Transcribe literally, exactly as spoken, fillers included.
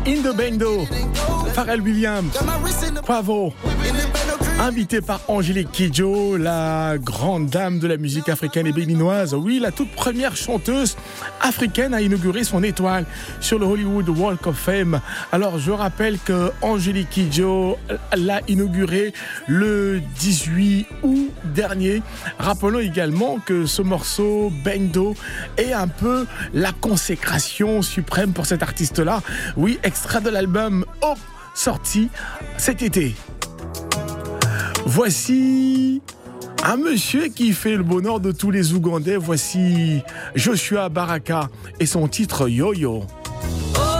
In the Bando, Pharrell Williams, Quavo, invité par Angélique Kidjo, la grande dame de la musique africaine et béninoise. Oui, la toute première chanteuse africaine à inaugurer son étoile sur le Hollywood Walk of Fame. Alors, je rappelle que Angélique Kidjo l'a inauguré le dix-huit août dernier. Rappelons également que ce morceau Bando est un peu la consécration suprême pour cet artiste-là. Oui, extrait de l'album Hope, sorti cet été. Voici un monsieur qui fait le bonheur de tous les Ougandais. Voici Joshua Baraka et son titre Yo-Yo.